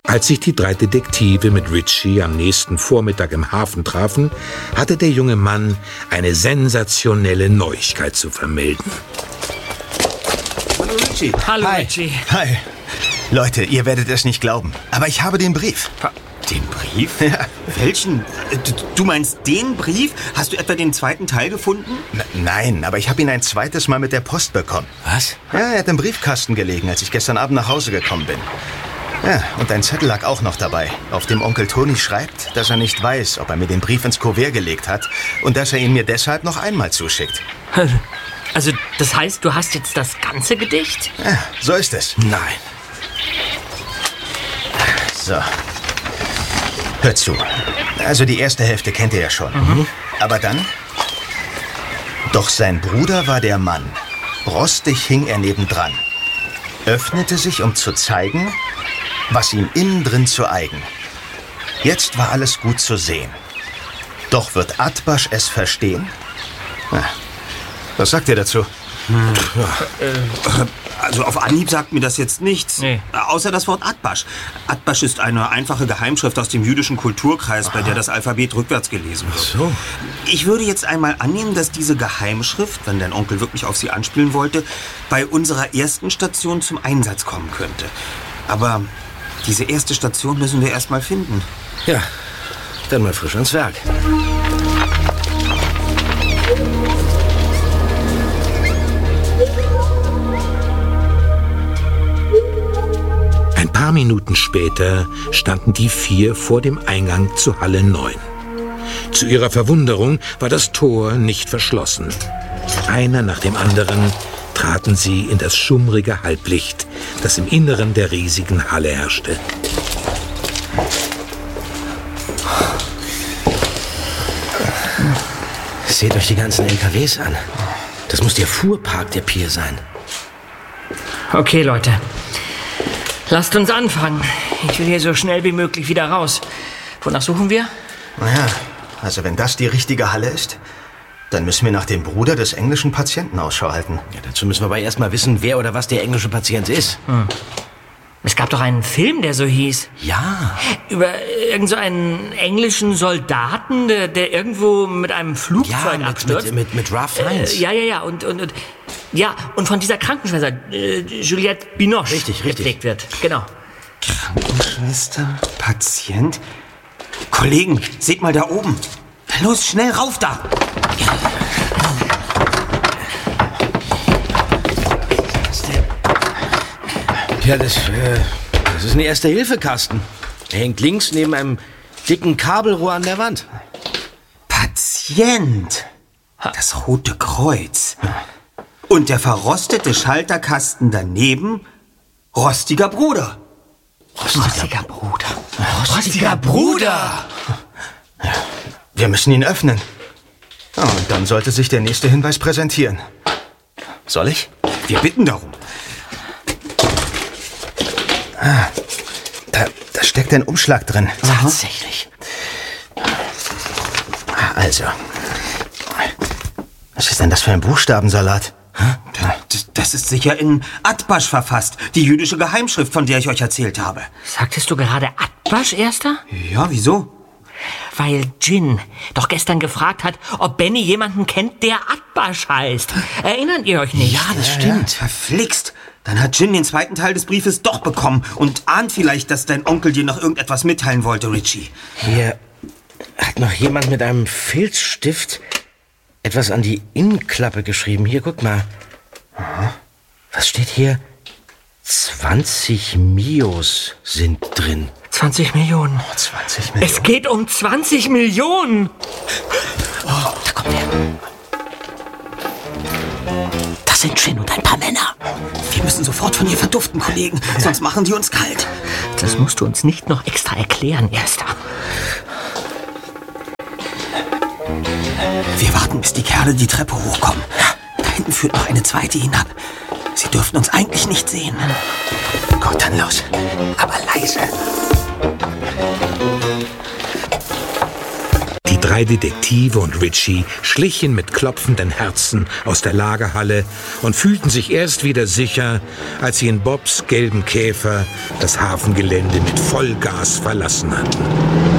Als sich die 3 Detektive mit Richie am nächsten Vormittag im Hafen trafen, hatte der junge Mann eine sensationelle Neuigkeit zu vermelden. Hallo Richie. Hallo Richie. Hi. Leute, ihr werdet es nicht glauben, aber ich habe den Brief. Den Brief? Ja. Welchen? Du meinst den Brief? Hast du etwa den zweiten Teil gefunden? Nein, aber ich habe ihn ein zweites Mal mit der Post bekommen. Was? Ja, er hat im Briefkasten gelegen, als ich gestern Abend nach Hause gekommen bin. Ja, und ein Zettel lag auch noch dabei, auf dem Onkel Toni schreibt, dass er nicht weiß, ob er mir den Brief ins Kuvert gelegt hat und dass er ihn mir deshalb noch einmal zuschickt. Also, das heißt, du hast jetzt das ganze Gedicht? Ja, so ist es. Nein. So. Hört zu. Also die erste Hälfte kennt ihr ja schon. Aber dann? Doch sein Bruder war der Mann. Rostig hing er nebendran. Öffnete sich, um zu zeigen, was ihm innen drin zu eigen. Jetzt war alles gut zu sehen. Doch wird Atbasch es verstehen? Was sagt ihr dazu? Also auf Anhieb sagt mir das jetzt nichts. Nee. Außer das Wort Atbasch. Atbasch ist eine einfache Geheimschrift aus dem jüdischen Kulturkreis, bei der das Alphabet rückwärts gelesen wird. So. Ich würde jetzt einmal annehmen, dass diese Geheimschrift, wenn dein Onkel wirklich auf sie anspielen wollte, bei unserer ersten Station zum Einsatz kommen könnte. Aber diese erste Station müssen wir erst mal finden. Ja, dann mal frisch ans Werk. Ein paar Minuten später standen die 4 vor dem Eingang zu Halle 9. Zu ihrer Verwunderung war das Tor nicht verschlossen. Einer nach dem anderen traten sie in das schummrige Halblicht, das im Inneren der riesigen Halle herrschte. Seht euch die ganzen LKWs an. Das muss der Fuhrpark der Pier sein. Okay, Leute. Lasst uns anfangen. Ich will hier so schnell wie möglich wieder raus. Wonach suchen wir? Naja, also wenn das die richtige Halle ist, dann müssen wir nach dem Bruder des englischen Patienten Ausschau halten. Ja, dazu müssen wir aber erst mal wissen, wer oder was der englische Patient ist. Es gab doch einen Film, der so hieß. Ja. Über irgend so einen englischen Soldaten, der irgendwo mit einem Flugzeug abstürzt. mit Ralph Fiennes. Ja. Und von dieser Krankenschwester, Juliette Binoche, Richtig. gepflegt wird. Genau. Krankenschwester, Patient. Kollegen, seht mal da oben. Los, schnell rauf da. Ja, das ist ein Erste-Hilfe-Kasten. Er hängt links neben einem dicken Kabelrohr an der Wand. Patient. Das Rote Kreuz. Und der verrostete Schalterkasten daneben, rostiger Bruder. Rostiger Bruder. Rostiger Bruder! Wir müssen ihn öffnen. Ja, und dann sollte sich der nächste Hinweis präsentieren. Soll ich? Wir bitten darum. Da steckt ein Umschlag drin. Tatsächlich. Also. Was ist denn das für ein Buchstabensalat? Das ist sicher in Atbasch verfasst, die jüdische Geheimschrift, von der ich euch erzählt habe. Sagtest du gerade Atbasch, Erster? Ja, wieso? Weil Jin doch gestern gefragt hat, ob Benny jemanden kennt, der Atbasch heißt. Erinnert ihr euch nicht? Ja, das stimmt. Verflixt. Dann hat Jin den zweiten Teil des Briefes doch bekommen und ahnt vielleicht, dass dein Onkel dir noch irgendetwas mitteilen wollte, Richie. Hier hat noch jemand mit einem Filzstift etwas an die Innenklappe geschrieben. Hier, guck mal. Was steht hier? 20 Mios sind drin. 20 Millionen. 20 Millionen. Es geht um 20 Millionen. Da kommt er. Das sind Jin und ein paar Männer. Wir müssen sofort von hier verduften, Kollegen, sonst machen die uns kalt. Das musst du uns nicht noch extra erklären, Erster. Wir warten, bis die Kerle die Treppe hochkommen. Da hinten führt noch eine zweite hinab. Sie dürften uns eigentlich nicht sehen. Gut, dann los. Aber leise. Die 3 drei Detektive und Richie schlichen mit klopfenden Herzen aus der Lagerhalle und fühlten sich erst wieder sicher, als sie in Bobs gelben Käfer das Hafengelände mit Vollgas verlassen hatten.